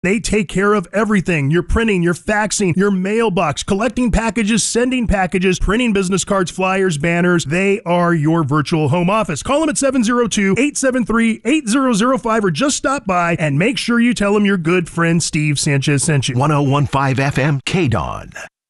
They take care of everything. Your printing, your faxing, your mailbox, collecting packages, sending packages, printing business cards, flyers, banners. They are your virtual home office. Call them at 702-873-8005 or just stop by and make sure you tell them your good friend Steve Sanchez sent you. 1015 FM, KDON.